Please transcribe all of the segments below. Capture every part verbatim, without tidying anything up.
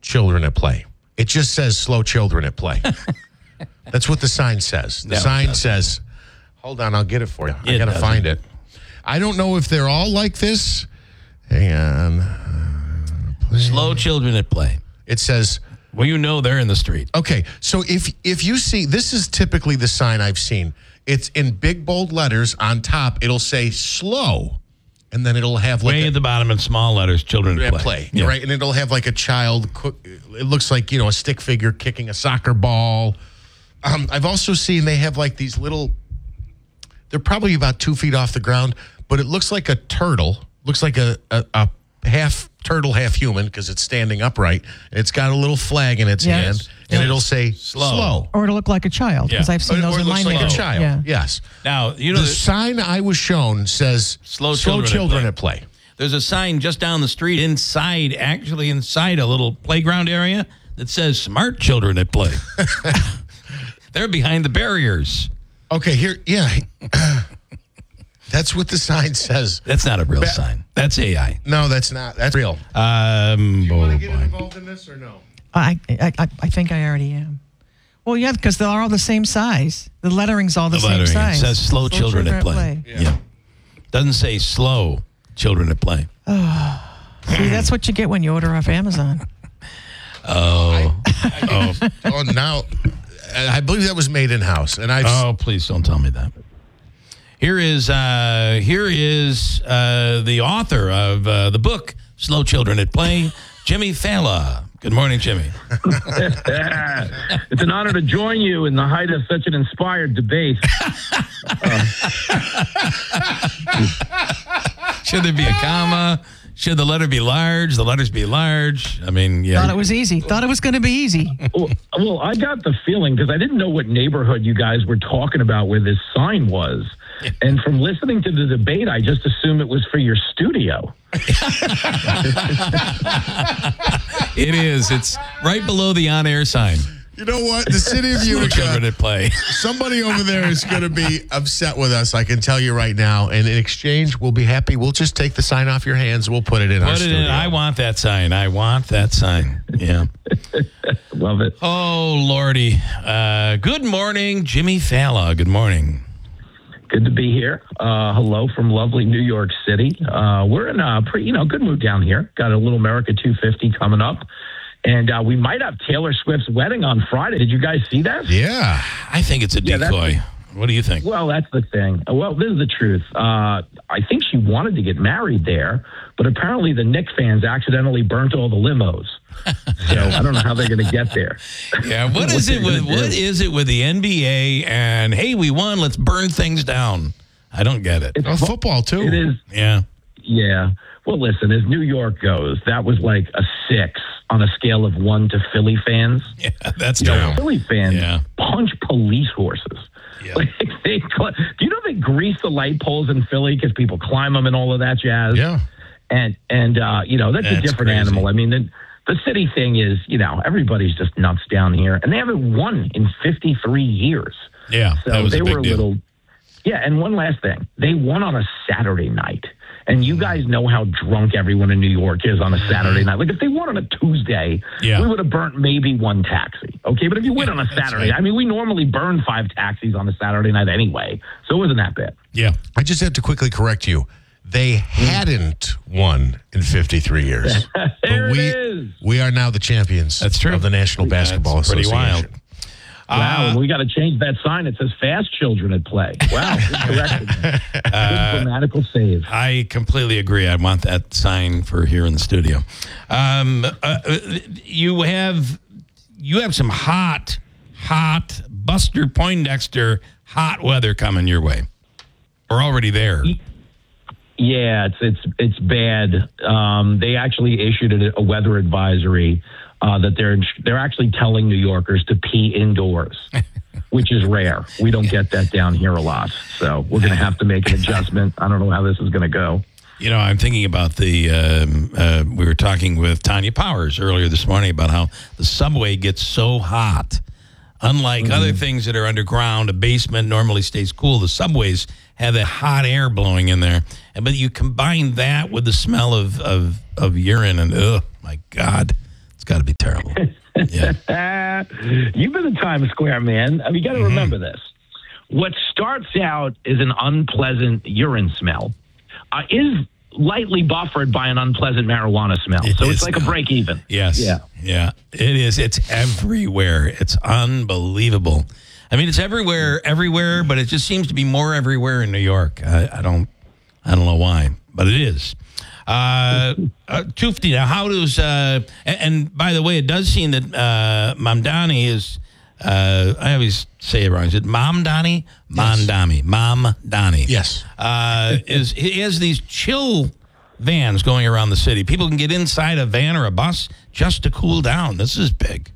children at play. It just says slow children at play. That's what the sign says. The No, sign says, hold on, I'll get it for you. I It got to doesn't. find it. I don't know if they're all like this. Hang on. Slow children at play. It says, Well, you know they're in the street. okay, so if if you see, this is typically the sign I've seen. It's in big bold letters on top. It'll say slow, and then it'll have like Way a, at the bottom in small letters, children at at play. play, Yeah. right? And it'll have like a child. cook- It looks like, you know, a stick figure kicking a soccer ball. Um, I've also seen they have like these little. They're probably about two feet off the ground, but it looks like a turtle. Looks like a a, a half turtle, half human because it's standing upright. It's got a little flag in its Yes. hand, and Yes. it'll say Slow. slow. Or it'll look like a child, because Yeah. I've seen Or, those or it in looks my like a neighborhood. child. Yeah. Yes. Now, you know, The there's, sign I was shown says Slow slow children children, at at play. there's a sign just down the street inside, actually inside a little playground area that says smart children at play. They're behind the barriers. Okay, here, yeah. That's what the sign says. That's not a real sign. That's A I. No, that's not. That's real. Um, You want oh, to get boy. involved in this or no? I, I, I, I think I already am. Well, yeah, because they're all the same size. The lettering's all the, The same lettering. It size. says slow, children, at play. Yeah. Doesn't say slow children at play. See, that's what you get when you order off Amazon. Oh. oh. Oh, now, I believe that was made in house, and I've. Oh, please don't tell me that. Here is uh, here is uh, the author of uh, the book Slow Children at Play, Jimmy Fallon. Good morning, Jimmy. It's an honor to join you in the height of such an inspired debate. Should there be a comma? Should the letter be large? The letters be large? I mean, yeah. Thought it was easy. Thought it was going to be easy. Well, well, I got the feeling because I didn't know what neighborhood you guys were talking about where this sign was. And from listening to the debate, I just assumed it was for your studio. It is. It's right below the on-air sign. You know what? The city of Slow children Utica, at play. somebody over there is going to be upset with us, I can tell you right now. And in exchange, we'll be happy. We'll just take the sign off your hands. We'll put it in our Put it studio. in. I want that sign. I want that sign. Yeah. Love it. Oh, Lordy. Uh, good morning, Jimmy Fallon. Good morning. Good to be here. Uh, hello from lovely New York City. Uh, we're in a pretty, you know, good mood down here. Got a Little America two fifty coming up. And uh, we might have Taylor Swift's wedding on Friday. Did you guys see that? Yeah. I think it's a Yeah, that's- decoy. What do you think? Well, that's the thing. Well, this is the truth. Uh, I think she wanted to get married there, but apparently the Knicks fans accidentally burnt all the limos. So I don't know how they're going to get there. Yeah, what What is they're it with gonna do. what is it with the N B A and hey, we won, let's burn things down? I don't get it. Oh, football, too. It is, Yeah. yeah. Well, listen, as New York goes, that was like a six on a scale of one to Philly fans. Yeah, that's You true. know, Philly fans Yeah. punch police horses. Yeah. Like they, do you know they grease the light poles in Philly because people climb them and all of that jazz? Yeah. And and uh, you know that's, a That's different crazy. animal. I mean, the, the city thing is, you know, everybody's just nuts down here, and they haven't won in fifty-three years. Yeah, So that was they a big were a deal. little. Yeah, and one last thing, they won on a Saturday night. And you guys know how drunk everyone in New York is on a Saturday night. Like, if they won on a Tuesday, Yeah. we would have burnt maybe one taxi. Okay, but if you win on a Saturday, right. I mean, we normally burn five taxis on a Saturday night anyway. So it wasn't that bad. Yeah. I just have to quickly correct you. They hadn't won in fifty-three years. There But we, it is. we are now the champions That's true. of the National Basketball That's pretty Association. wild. Wow, Uh, and we got to change that sign. It says fast children at play. Wow, good correction. Good grammatical save. I completely agree. I want that sign for here in the studio. Um, uh, you have you have some hot, hot Buster Poindexter hot weather coming your way. We're already there. Yeah, it's it's it's bad. Um, they actually issued a, a weather advisory uh, that they're they're actually telling New Yorkers to pee indoors, which is rare. We don't get that down here a lot, so we're going to have to make an adjustment. I don't know how this is going to go. You know, I'm thinking about the, um, uh, we were talking with Tanya Powers earlier this morning about how the subway gets so hot. Unlike Mm-hmm. other things that are underground, a basement normally stays cool. The subways have that hot air blowing in there. And but you combine that with the smell of, of, of urine and, oh, my God, it's got to be terrible. Yeah. You've been to Times Square, man. I mean, you got to Mm-hmm. remember this. What starts out as an unpleasant urine smell uh, is lightly buffered by an unpleasant marijuana smell. It so is it's like now. a break even. Yes. Yeah. Yeah. It is. It's everywhere. It's unbelievable. I mean, it's everywhere, everywhere, but it just seems to be more everywhere in New York. I, I don't, I don't know why, but it is. Uh, uh, Tufti, now how does, uh, and, and by the way, it does seem that uh, Mamdani is, uh, I always say it wrong. Is it Mamdani? Mamdani. Mamdani. Yes. Uh, is he has these chill vans going around the city. People can get inside a van or a bus just to cool down. This is big.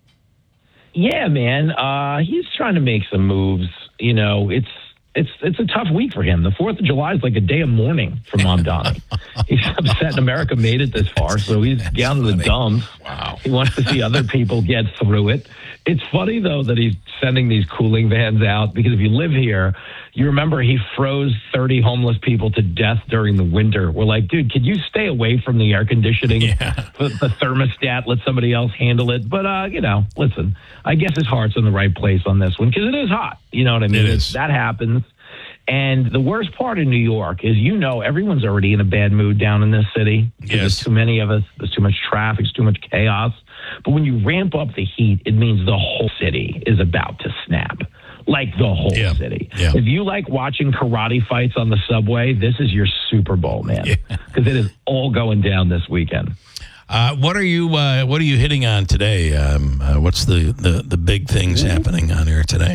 Yeah, man. Uh, he's trying to make some moves. You know, it's it's it's a tough week for him. The Fourth of July is like a day of mourning for Mamdani. He's upset America made it this far, so he's down to the dumps. Wow. He wants to see other people get through it. It's funny, though, that he's sending these cooling vans out because if you live here, you remember he froze thirty homeless people to death during the winter. We're like, dude, could you stay away from the air conditioning? Yeah. The, the thermostat, let somebody else handle it. But, uh, you know, listen, I guess his heart's in the right place on this one because it is hot. You know what I mean? It is. That happens. And the worst part in New York is, you know, everyone's already in a bad mood down in this city. Yes. There's too many of us. There's too much traffic. There's too much chaos. But when you ramp up the heat, it means the whole city is about to snap. Like the whole Yeah. city. Yeah. If you like watching karate fights on the subway, this is your Super Bowl, man. Because it is all going down this weekend. Uh, what are you uh, What are you hitting on today? Um, uh, what's the, the, the big things happening on here today?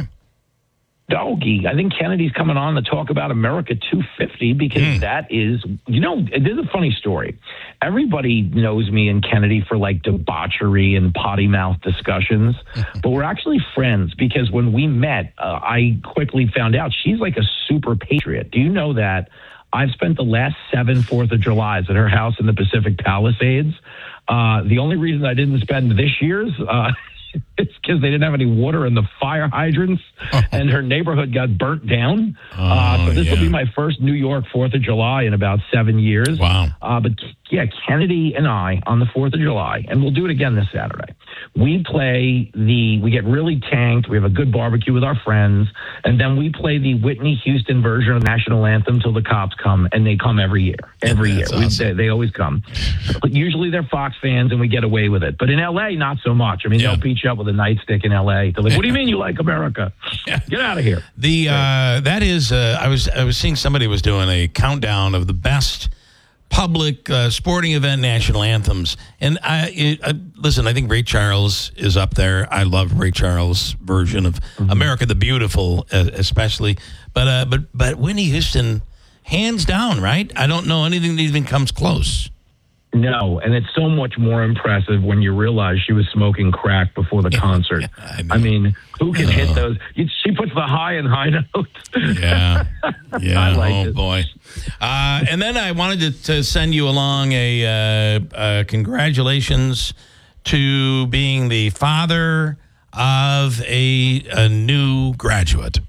Doggy, I think Kennedy's coming on to talk about America two fifty because Mm. that is, you know, there's a funny story. Everybody knows me and Kennedy for like debauchery and potty mouth discussions, but we're actually friends because when we met, uh, I quickly found out she's like a super patriot. Do you know that? I've spent the last seven Fourth of Julys at her house in the Pacific Palisades. Uh, the only reason I didn't spend this year's, uh, it's because they didn't have any water in the fire hydrants, and her neighborhood got burnt down. uh, so this will yeah. be my first New York Fourth of July in about seven years. Wow. Uh, but yeah, Kennedy and I on the Fourth of July, and we'll do it again this Saturday. We play the, we get really tanked. We have a good barbecue with our friends, and then we play the Whitney Houston version of the national anthem till the cops come, and they come every year. Every That's year, we, awesome. they, they always come. But usually they're Fox fans, and we get away with it. But in L A, not so much. I mean, Yeah. they'll beat you up with a nightstick in L A. They're like, "What do you mean you like America? Get out of here." The uh, that is uh, I was I was seeing somebody was doing a countdown of the best public uh, sporting event national anthems, and I it, uh, listen. I think Ray Charles is up there. I love Ray Charles' version of America the Beautiful, uh, especially. But uh, but but Whitney Houston, hands down, right? I don't know anything that even comes close. No, and it's so much more impressive when you realize she was smoking crack before the concert. I know. I mean, who can hit those? You- She puts the high and high notes. Yeah, yeah. I like oh it. boy. Uh, and then I wanted to, to send you along a uh, uh, congratulations to being the father of a, a new graduate.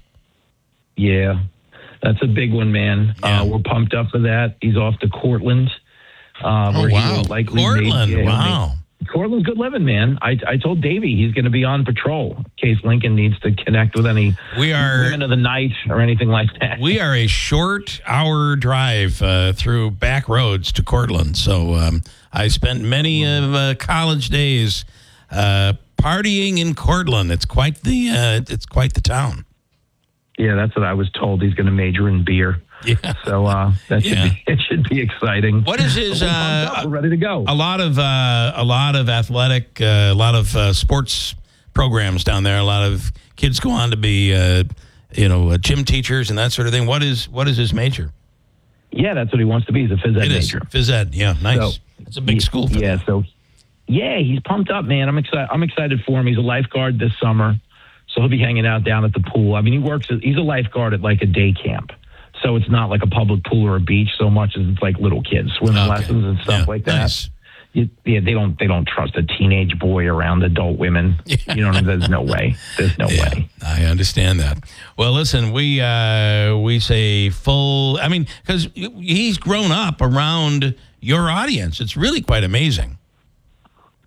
Yeah, that's a big one, man. Yeah. Uh, we're pumped up for that. He's off to Cortland. Uh, Oh, where he wow. will likely Portland. make- yeah, he'll Wow. make- Cortland's good living, man. I, I told Davey he's going to be on patrol in case Lincoln needs to connect with any We are women of the night or anything like that. we are a short hour drive uh, through back roads to Cortland. So um, I spent many of uh, college days uh, partying in Cortland. It's quite the uh, it's quite the town. Yeah, that's what I was told. He's going to major in beer. Yeah. So uh, that should Yeah. be, it should be exciting. What is his? We're pumped Uh, up. We're ready to go. a lot of uh, a lot of athletic, uh, a lot of uh, sports programs down there. A lot of kids go on to be, uh, you know, uh, gym teachers and that sort of thing. What is what is his major? Yeah, that's what he wants to be. He's a phys ed It is major. phys ed. Yeah, nice. So, it's a big he- school. For yeah, them. so yeah, he's pumped up, man. I'm excited. I'm excited for him. He's a lifeguard this summer, so he'll be hanging out down at the pool. I mean, he works. He's a lifeguard at like a day camp, so it's not like a public pool or a beach so much as it's like little kids swimming Okay. lessons and stuff Yeah, like that. nice. You, yeah, they don't they don't trust a teenage boy around adult women. You know, there's no way. There's no Yeah, way. I understand that. Well, listen, we uh, we say full. I mean, because he's grown up around your audience. It's really quite amazing.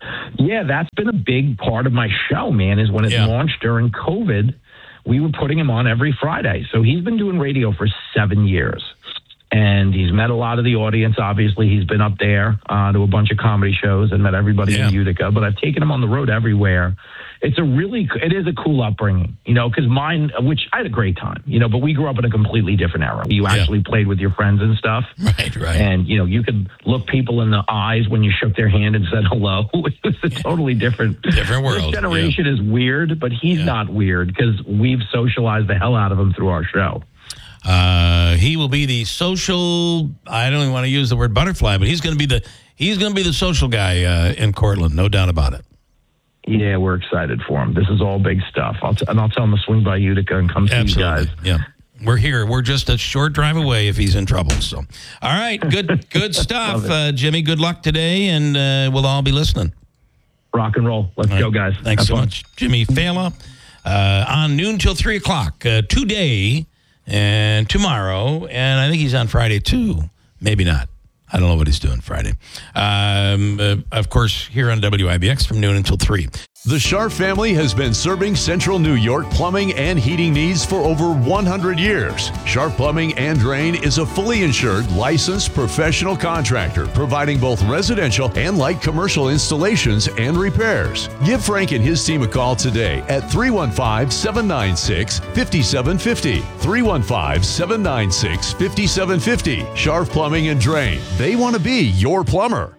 Yeah, that's been a big part of my show, man, is when it Yeah. launched during COVID, we were putting him on every Friday. So he's been doing radio for seven years. And he's met a lot of the audience. Obviously, he's been up there uh, to a bunch of comedy shows and met everybody Yeah. in Utica. But I've taken him on the road everywhere. It's a really, it is a cool upbringing, you know, because mine, which I had a great time, you know, but we grew up in a completely different era. You Yeah. actually played with your friends and stuff. Right, right. And, you know, you could look people in the eyes when you shook their hand and said hello. It was a totally different, Different world, This generation is weird, but he's Yeah. not weird because we've socialized the hell out of him through our show. Uh, he will be the social. I don't even want to use the word butterfly, but he's going to be the he's going to be the social guy uh, in Cortland, no doubt about it. Yeah, we're excited for him. This is all big stuff. I'll t- and I'll tell him to swing by Utica and come see you guys. Yeah, we're here. We're just a short drive away if he's in trouble. So, all right, good good stuff, uh, Jimmy. Good luck today, and uh, we'll all be listening. Rock and roll. Let's All go, right. guys. Thanks Have so fun. much, Jimmy Fallon, uh, on noon till three o'clock uh, today and tomorrow, and I think he's on Friday too. Maybe not. I don't know what he's doing Friday. Um, uh, of course, here on W I B X from noon until three. The Sharp family has been serving Central New York plumbing and heating needs for over one hundred years. Sharp Plumbing and Drain is a fully insured, licensed professional contractor providing both residential and light commercial installations and repairs. Give Frank and his team a call today at three one five, seven nine six, five seven five zero. three one five, seven nine six, five seven five zero. Sharp Plumbing and Drain. They want to be your plumber.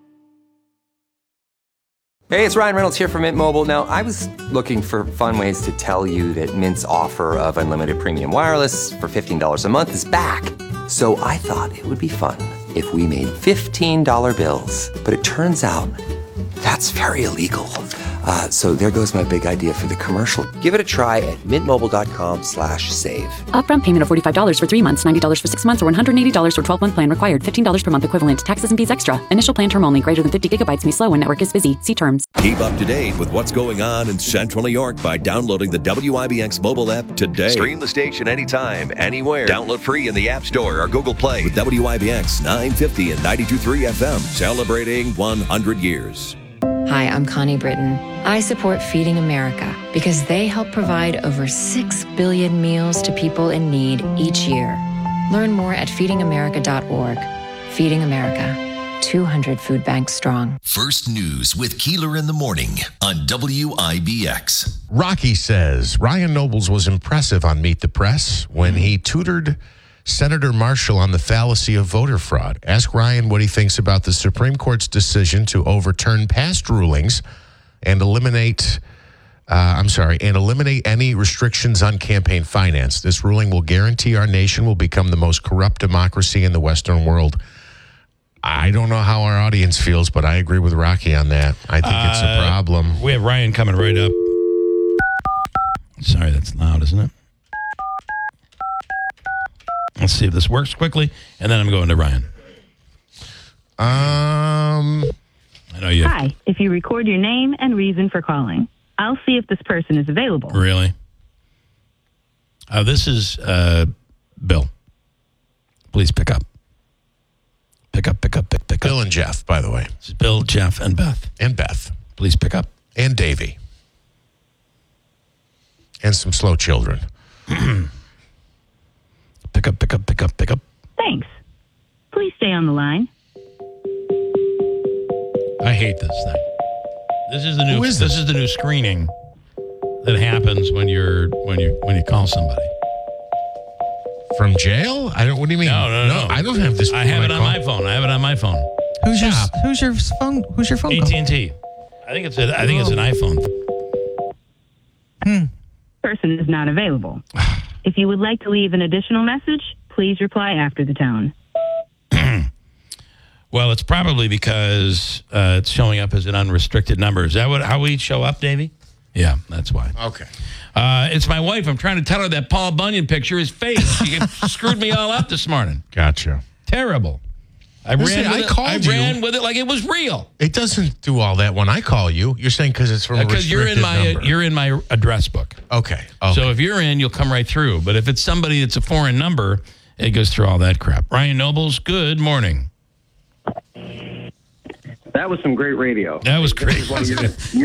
Hey, it's Ryan Reynolds here from Mint Mobile. Now, I was looking for fun ways to tell you that Mint's offer of unlimited premium wireless for fifteen dollars a month is back. So I thought it would be fun if we made fifteen dollar bills. But it turns out that's very illegal. Uh, so there goes my big idea for the commercial. Give it a try at mintmobile.com slash save. Upfront payment of forty-five dollars for three months, ninety dollars for six months, or one hundred eighty dollars for twelve-month plan required. fifteen dollars per month equivalent. Taxes and fees extra. Initial plan term only. Greater than fifty gigabytes may slow when network is busy. See terms. Keep up to date with what's going on in Central New York by downloading the W I B X mobile app today. Stream the station anytime, anywhere. Download free in the App Store or Google Play with W I B X nine fifty and ninety-two point three F M, celebrating one hundred years. Hi, I'm Connie Britton. I support Feeding America because they help provide over six billion meals to people in need each year. Learn more at feeding america dot org. Feeding America, two hundred food banks strong. First News with Keeler in the morning on W I B X. Rocky says Ryan Nobles was impressive on Meet the Press when he tutored Senator Marshall on the fallacy of voter fraud. Ask Ryan what he thinks about the Supreme Court's decision to overturn past rulings and eliminate, uh, I'm sorry, and eliminate any restrictions on campaign finance. This ruling will guarantee our nation will become the most corrupt democracy in the Western world. I don't know how our audience feels, but I agree with Rocky on that. I think it's a Uh, problem. We have Ryan coming right up. Sorry, that's loud, isn't it? Let's see if this works quickly, and then I'm going to Ryan. Um, I know you. Hi, if you record your name and reason for calling, I'll see if this person is available. Really? Uh, this is uh, Bill. Please pick up. Pick up, pick up, pick, pick Bill up. and Jeff, by the way. This is Bill, Jeff, and Beth. And Beth. Please pick up. And Davy. And some slow children. Pick up, pick up, pick up, pick up. Thanks. Please stay on the line. I hate this thing. This is the new. Who is this this? is the new screening that happens when you're when you when you call somebody. From jail? I don't. What do you mean? No, no, no. I don't have this. I have it on call. my phone. I have it on my phone. Who's your Stop. Who's your phone? Who's your phone A call? T and T. I think it's a, I think it's an iPhone. Person is not available. If you would like to leave an additional message, please reply after the tone. Well, it's probably because uh, it's showing up as an unrestricted number. Is that what how we show up, Davey? Yeah, that's why. Okay. Uh, it's my wife. I'm trying to tell her that Paul Bunyan picture is fake. She screwed me all up this morning. Gotcha. Terrible. I Listen, ran. With I it. called I you. ran with it like it was real. It doesn't do all that when I call you. You're saying because it's from a Because you're in restricted my number. you're in my address book. Okay. Okay. So if you're in, you'll come right through. But if it's somebody that's a foreign number, it goes through all that crap. Ryan Nobles, good morning. That was some great radio. That was great. This is one of your-